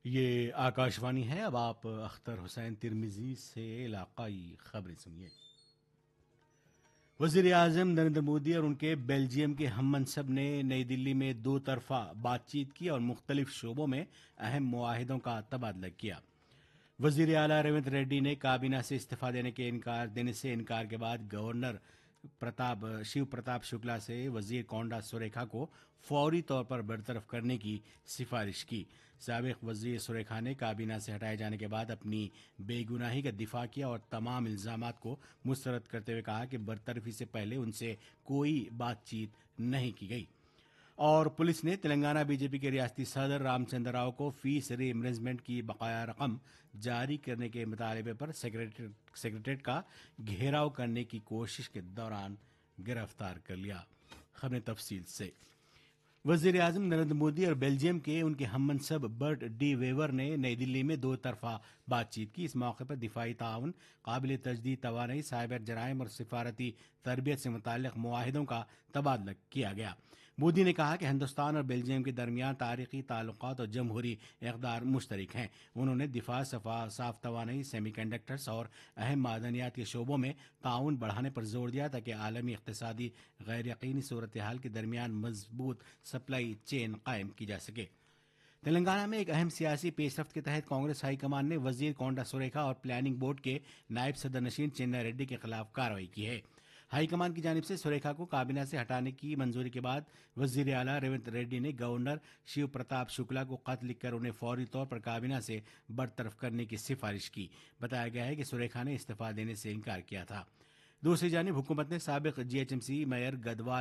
یہ آکاشوانی ہے۔ اب آپ اختر حسین ترمزی سے علاقائی خبریں سنیے۔ وزیر اعظم نریندر مودی اور ان کے بیلجیم کے ہم منصب نے نئی دلی میں دو طرفہ بات چیت کی اور مختلف شعبوں میں اہم معاہدوں کا تبادلہ کیا۔ وزیر اعلیٰ ریونت ریڈی نے کابینہ سے استعفیٰ دینے سے انکار کے بعد گورنر شیو پرتاپ شکلا سے وزیر کونڈا سریکھا کو فوری طور پر برطرف کرنے کی سفارش کی۔ سابق وزیر سریکھا نے کابینہ سے ہٹائے جانے کے بعد اپنی بے گناہی کا دفاع کیا اور تمام الزامات کو مسترد کرتے ہوئے کہا کہ برطرفی سے پہلے ان سے کوئی بات چیت نہیں کی گئی۔ اور پولیس نے تلنگانہ بی جے پی کے ریاستی صدر رام چندر راؤ کو فیس ری ایمبرسمنٹ کی بقایا رقم جاری کرنے کے مطالبے پر سیکریٹریٹ کا گھیراؤ کرنے کی کوشش کے دوران گرفتار کر لیا۔ خبریں تفصیل سے۔ وزیر اعظم نریندر مودی اور بیلجیم کے ان کے ہم منصب برٹ ڈی ویور نے نئی دلی میں دو طرفہ بات چیت کی۔ اس موقع پر دفاعی تعاون، قابل تجدید توانائی، سائبر جرائم اور سفارتی تربیت سے متعلق معاہدوں کا تبادلہ کیا گیا۔ مودی نے کہا کہ ہندوستان اور بیلجیم کے درمیان تاریخی تعلقات اور جمہوری اقدار مشترک ہیں۔ انہوں نے دفاع، صاف توانائی، سیمی کنڈکٹرز اور اہم معدنیات کے شعبوں میں تعاون بڑھانے پر زور دیا تاکہ عالمی اقتصادی غیر یقینی صورتحال کے درمیان مضبوط سپلائی چین قائم کی جا سکے۔ تلنگانہ میں ایک اہم سیاسی پیش رفت کے تحت کانگریس ہائی کمان نے وزیر کونڈا سریکھا اور پلاننگ بورڈ کے نائب صدر نشین چنا ریڈی کے خلاف کارروائی کی ہے۔ ہائی کمان کی جانب سے سریکھا کو کابینہ سے ہٹانے کی منظوری کے بعد وزیر اعلیٰ ریونت ریڈی نے گورنر شیو پرتاپ شکلا کو خط لکھ کر انہیں فوری طور پر کابینہ سے برطرف کرنے کی سفارش کی۔ بتایا گیا ہے کہ سریکھا نے استعفیٰ دینے سے انکار کیا تھا۔ دوسری جانب حکومت نے سابق GHMC میئر گدوال